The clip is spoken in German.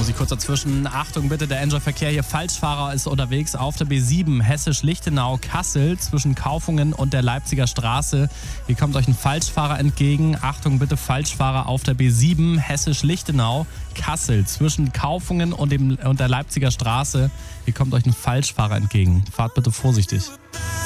muss ich kurz dazwischen. Achtung bitte, der Enjoy-Verkehr hier. Falschfahrer ist unterwegs auf der B7 Hessisch-Lichtenau-Kassel zwischen Kaufungen und der Leipziger Straße. Hier kommt euch ein Falschfahrer entgegen. Achtung bitte, Falschfahrer auf der B7 Hessisch-Lichtenau-Kassel zwischen Kaufungen und der Leipziger Straße. Hier kommt euch ein Falschfahrer entgegen. Fahrt bitte vorsichtig.